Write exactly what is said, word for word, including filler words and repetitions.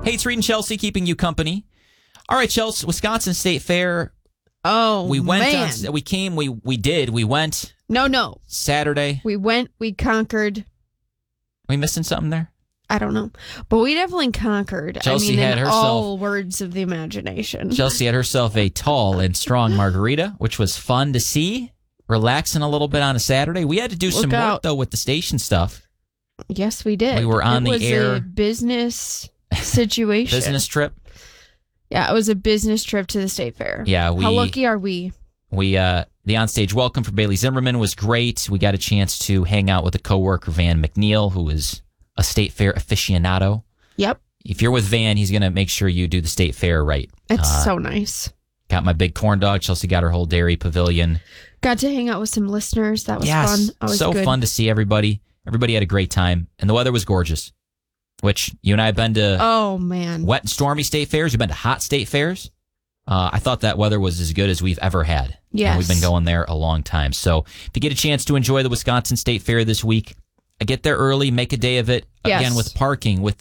Hey, it's Reed and Chelsea keeping you company. All right, Chelsea, Wisconsin State Fair. Oh, we went man. On, we came, we we did, we went. No, no. Saturday. We went, we conquered. Are we missing something there? I don't know. But we definitely conquered. Chelsea I mean, had in herself, all words of the imagination. Chelsea had herself a tall and strong margarita, which was fun to see. Relaxing a little bit on a Saturday. We had to do Look some out. work, though, with the station stuff. Yes, we did. We were on it the was air. A business situation. Business trip. Yeah, it was a business trip to the State Fair. Yeah, we. How lucky are we? We uh, the onstage welcome for Bailey Zimmerman was great. We got a chance to hang out with a coworker, Van McNeil, who is a State Fair aficionado. Yep. If you're with Van, he's going to make sure you do the State Fair right. It's Uh, so nice. Got my big corn dog. Chelsea got her whole dairy pavilion. Got to hang out with some listeners. That was yes, fun. That was so good. fun to see everybody. Everybody had a great time, and the weather was gorgeous. Which you and I have been to. Oh man, wet and stormy state fairs. We've been to hot state fairs. Uh, I thought that weather was as good as we've ever had. Yes. And we've been going there a long time. So if you get a chance to enjoy the Wisconsin State Fair this week, I get there early, make a day of it. Yes. Again, with parking, with